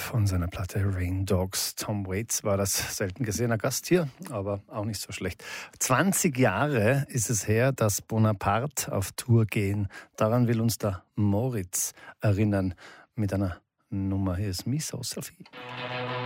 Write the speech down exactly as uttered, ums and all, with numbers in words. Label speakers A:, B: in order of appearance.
A: von seiner Platte Rain Dogs. Tom Waits war das, selten gesehener Gast hier, aber auch nicht so schlecht. zwanzig Jahre ist es her, dass Bonaparte auf Tour gehen. Daran will uns der Moritz erinnern mit einer Nummer. Hier ist Miss Sophie.